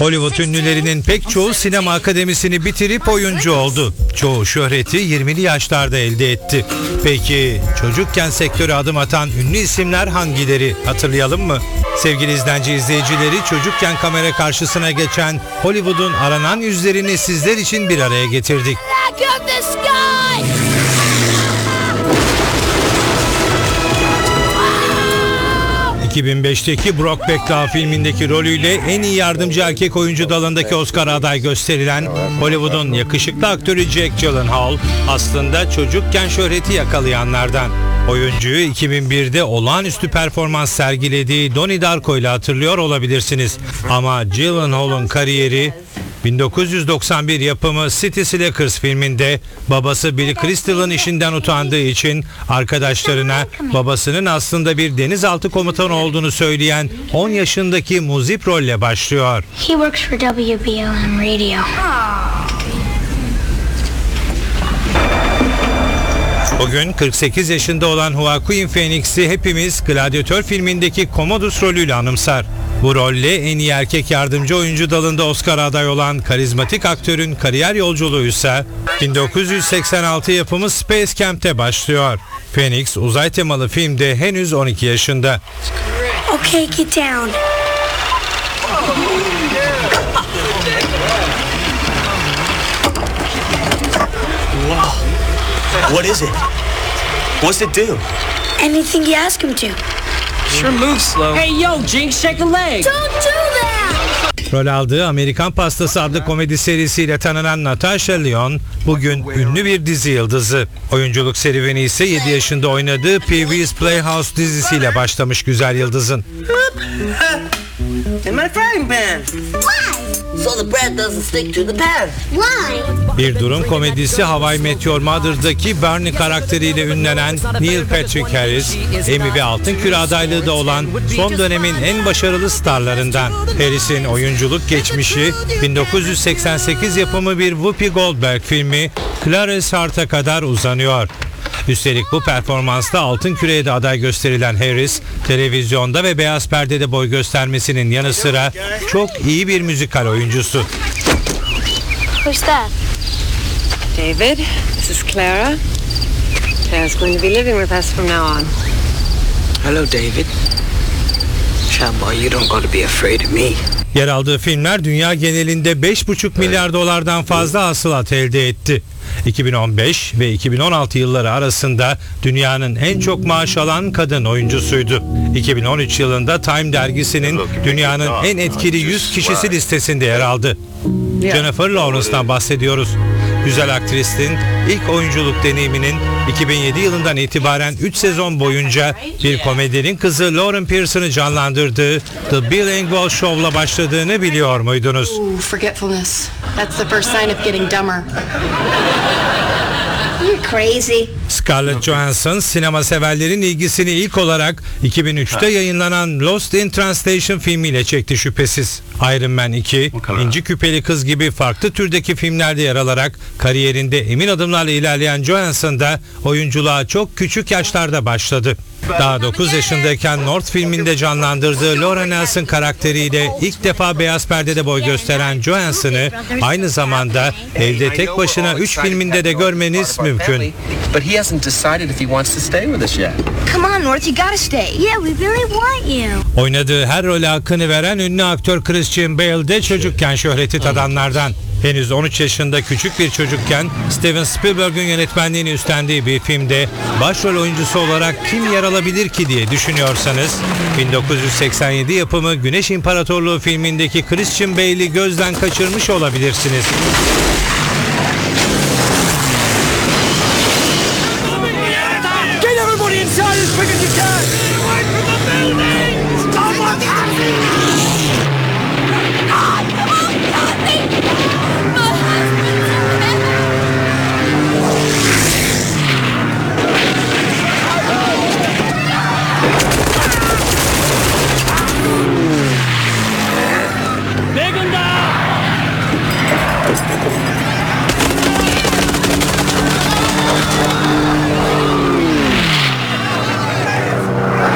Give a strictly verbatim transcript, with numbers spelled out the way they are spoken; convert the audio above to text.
Hollywood ünlülerinin pek çoğu sinema akademisini bitirip oyuncu oldu. Çoğu şöhreti yirmili yaşlarda elde etti. Peki çocukken sektöre adım atan ünlü isimler hangileri? Hatırlayalım mı? Sevgili izleyici izleyicileri, çocukken kamera karşısına geçen Hollywood'un aranan yüzlerini sizler için bir araya getirdik. iki bin beşteki Brokeback Mountain filmindeki rolüyle en iyi yardımcı erkek oyuncu dalındaki Oscar aday gösterilen Hollywood'un yakışıklı aktörü Jake Gyllenhaal aslında çocukken şöhreti yakalayanlardan. Oyuncuyu iki bin birde olağanüstü performans sergilediği Donnie Darko ile hatırlıyor olabilirsiniz. Ama Gyllenhaal'ın kariyeri bin dokuz yüz doksan bir yapımı City Slickers filminde babası Billy Crystal'ın işinden utandığı için arkadaşlarına babasının aslında bir denizaltı komutanı olduğunu söyleyen on yaşındaki muzip rolle başlıyor. He works for W B L M Radio. Bugün kırk sekiz yaşında olan Joaquin Phoenix'i hepimiz Gladiator filmindeki Commodus rolüyle anımsar. Bu rolle en iyi erkek yardımcı oyuncu dalında Oscar aday olan karizmatik aktörün kariyer yolculuğu ise bin dokuz yüz seksen altı yapımı Space Camp'te başlıyor. Phoenix uzay temalı filmde henüz on iki yaşında. Okay, get down. What is it? What's it do? Anything you ask him to. Sure moves slow. Hey yo, Jinx, shake a leg. Don't do that! Rol aldığı Amerikan Pastası adlı komedi serisiyle tanınan Natasha Lyonne bugün ünlü bir dizi yıldızı. Oyunculuk serüveni ise yedi yaşında oynadığı Pee Wee's Playhouse dizisiyle başlamış güzel yıldızın. In my frying pan. So the bread doesn't stick to the pan. Why? Bir durum komedisi How I Met Your Mother'daki Barney karakteriyle ünlenen Neil Patrick Harris, Emmy ve Altın Küre adaylığı da olan son dönemin en başarılı starlarından. Harris'in oyunculuk geçmişi bin dokuz yüz seksen sekiz yapımı bir Whoopi Goldberg filmi Clarice Hart'a kadar uzanıyor. Üstelik bu performansta Altın Küre'ye de aday gösterilen Harris, televizyonda ve beyaz perdede boy göstermesinin yanı sıra çok iyi bir müzikal oyuncusu. Who's that? David, this is Clara. Clara's going to be living with us from now on. Hello, David. Child boy, you don't got to be afraid of me. Yer aldığı filmler dünya genelinde beş buçuk milyar dolardan fazla hasılat elde etti. iki bin on beş ve iki bin on altı yılları arasında dünyanın en çok maaş alan kadın oyuncusuydu. iki bin on üç yılında Time dergisinin dünyanın en etkili yüz kişisi listesinde yer aldı. Jennifer Lawrence'dan bahsediyoruz. Güzel aktristin ilk oyunculuk deneyiminin iki bin yedi yılından itibaren üç sezon boyunca bir komedinin kızı Lauren Pearson'ı canlandırdığı The Bill Engvall Show'la başladığını biliyor muydunuz? Ooh, forgetfulness. That's the first sign of getting dumber. You're crazy. Scarlett Johansson sinema severlerin ilgisini ilk olarak iki bin üçte yayınlanan Lost in Translation filmiyle çekti şüphesiz. Iron Man iki, İnci Küpeli Kız gibi farklı türdeki filmlerde yer alarak kariyerinde emin adımlarla ilerleyen Johansson da oyunculuğa çok küçük yaşlarda başladı. Daha dokuz yaşındayken North filminde canlandırdığı Laura Nelson karakteriyle ilk defa beyaz perdede boy gösteren Johansson'ı aynı zamanda evde tek başına üç filminde de görmeniz mümkün. But he hasn't decided if he wants to stay with us yet. Come on, North, you gotta stay. Yeah, we really want you. Oynadığı her role hakkını veren ünlü aktör Christian Bale de çocukken şöhreti tadanlardan. Henüz on üç yaşında küçük bir çocukken Steven Spielberg'ün yönetmenliğini üstlendiği bir filmde başrol oyuncusu olarak kim yer alabilir ki diye düşünüyorsanız bin dokuz yüz seksen yedi yapımı Güneş İmparatorluğu filmindeki Christian Bale'i gözden kaçırmış olabilirsiniz.